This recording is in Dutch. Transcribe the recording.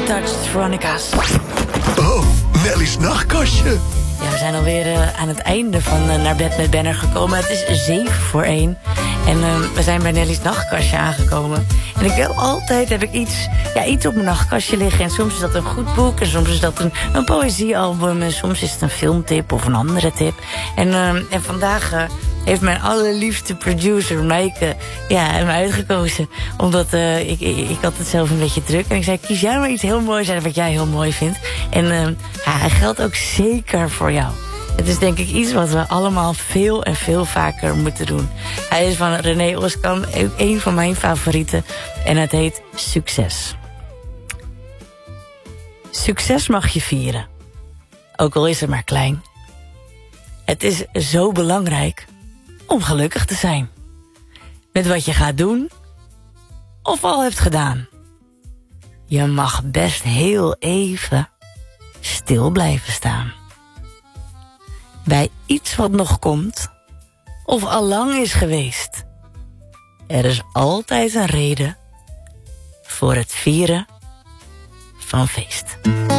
Untouched Veronica's. Oh, Nelly's nachtkastje. Ja, we zijn alweer aan het einde van Naar Bed met Benner gekomen. Het is 7:45. En we zijn bij Nelly's nachtkastje aangekomen. En heb ik iets op mijn nachtkastje liggen. En soms is dat een goed boek. En soms is dat een poëziealbum. En soms is het een filmtip of een andere tip. En vandaag heeft mijn allerliefste producer, Maaike, hem uitgekozen. Omdat ik had het zelf een beetje druk. En ik zei, kies jij maar iets heel moois uit wat jij heel mooi vindt. En hij geldt ook zeker voor jou. Het is denk ik iets wat we allemaal veel en veel vaker moeten doen. Hij is van René Oskamp, een van mijn favorieten. En het heet Succes. Succes mag je vieren. Ook al is het maar klein. Het is zo belangrijk om gelukkig te zijn. Met wat je gaat doen of al hebt gedaan. Je mag best heel even stil blijven staan. Bij iets wat nog komt of al lang is geweest. Er is altijd een reden voor het vieren van feest.